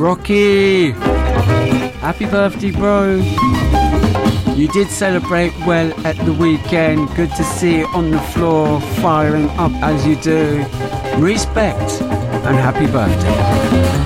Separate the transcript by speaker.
Speaker 1: Rocky, happy birthday, bro. You did celebrate well at the weekend. Good to see you on the floor, firing up as you do. Respect and happy birthday.